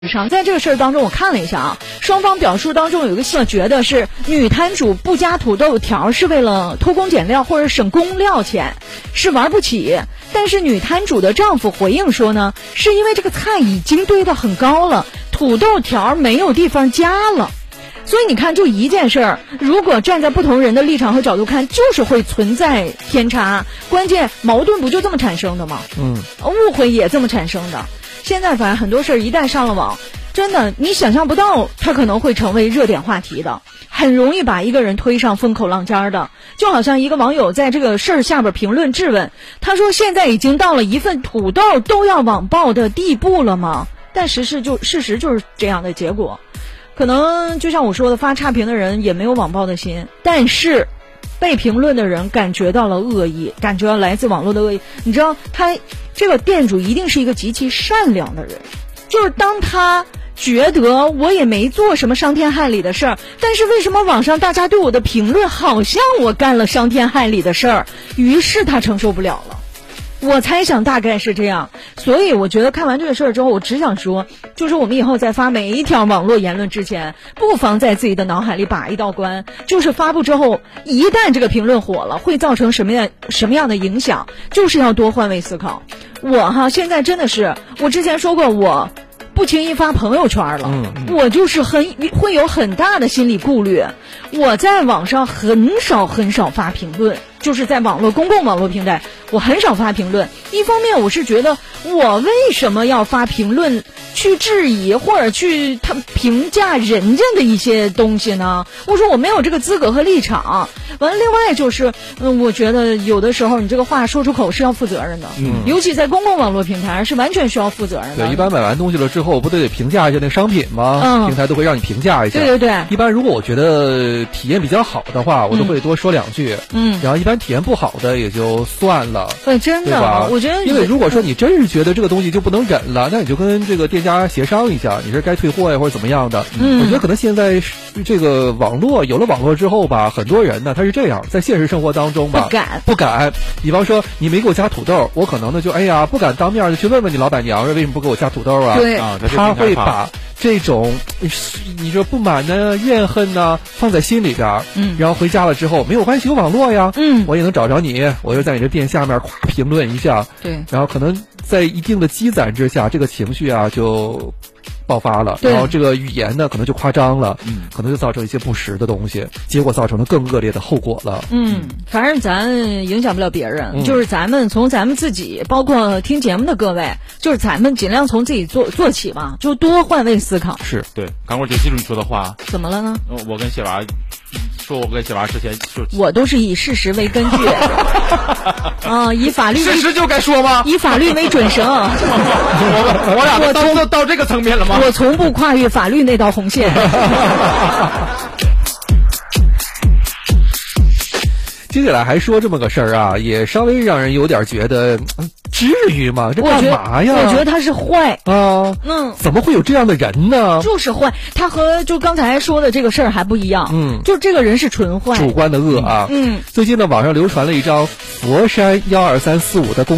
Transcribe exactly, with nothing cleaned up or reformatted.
上，在这个事儿当中，我看了一下啊，双方表述当中有一个细觉得是女摊主不加土豆条是为了偷工减料或者省工料钱，是玩不起。但是女摊主的丈夫回应说呢，是因为这个菜已经堆得很高了，土豆条没有地方加了。所以你看，就一件事儿，如果站在不同人的立场和角度看，就是会存在偏差。关键矛盾不就这么产生的吗？ 嗯， 误会也这么产生的。现在反正很多事儿一旦上了网，真的你想象不到它可能会成为热点话题的，很容易把一个人推上风口浪尖的。就好像一个网友在这个事儿下边评论质问，他说现在已经到了一份土豆都要网暴的地步了吗？但实事就事实就是这样的结果。可能就像我说的，发差评的人也没有网暴的心，但是被评论的人感觉到了恶意，感觉到来自网络的恶意。你知道他这个店主一定是一个极其善良的人，就是当他觉得我也没做什么伤天害理的事儿，但是为什么网上大家对我的评论好像我干了伤天害理的事儿，于是他承受不了了。我猜想大概是这样，所以我觉得看完这个事儿之后，我只想说，就是我们以后在发每一条网络言论之前，不妨在自己的脑海里把一道关，就是发布之后，一旦这个评论火了，会造成什么样什么样的影响，就是要多换位思考。我哈现在真的是，我之前说过我不轻易发朋友圈了， 嗯嗯、 我就是很会有很大的心理顾虑。我在网上很少很少发评论，就是在网络公共网络平台，我很少发评论。一方面我是觉得，我为什么要发评论去质疑或者去他评价人家的一些东西呢？我说我没有这个资格和立场。完了，另外就是，嗯，我觉得有的时候你这个话说出口是要负责任的，嗯，尤其在公共网络平台是完全需要负责任的。 对，一般买完东西了之后，不得得评价一下那个商品吗？嗯，平台都会让你评价一下。 对对对。 一般如果我觉得体验比较好的话，我都会多说两句。嗯。然后一般体验不好的也就算了。 对，真的， 对吧？ 我觉得， 因为如果说你真是觉得这个东西就不能忍了，那你就跟这个店家协商一下，你是该退货呀或者怎么样的。嗯。我觉得可能现在这个网络有了网络之后吧，很多人呢他是这样，在现实生活当中吧， 不敢不敢。比方说你没给我加土豆，我可能呢就哎呀不敢当面的去问问你老板娘为什么不给我加土豆啊？ 对啊，他会把这种你说不满呢、怨恨呢放在心里边，嗯，然后回家了之后没有关系，有网络呀，嗯，我也能找着你，我就在你这店下面夸评论一下， 对， 然后可能在一定的积攒之下，这个情绪啊就爆发了，然后这个语言呢可能就夸张了，嗯，可能就造成一些不实的东西，结果造成了更恶劣的后果了。 嗯，反正咱影响不了别人，嗯、就是咱们从咱们自己，包括听节目的各位，就是咱们尽量从自己做做起嘛，就多换位思考。 是对，刚我就记住你说的话。 怎么了呢？ 我跟谢娃说，我跟谢娃之前说， 我都是以事实为根据，啊，以法律为事实就该说吗？ 以法律为准绳。 我我俩我到到到这个层面了吗？ 我从不跨越法律那道红线。 接下来还说这么个事儿啊，也稍微让人有点觉得，至于吗？这干嘛呀？ 我觉得他是坏啊，嗯，怎么会有这样的人呢？ 就是坏，他和就刚才说的这个事儿还不一样，嗯，就这个人是纯坏， 主观的恶啊，嗯，最近呢，网上流传了一张佛山幺二三四五的公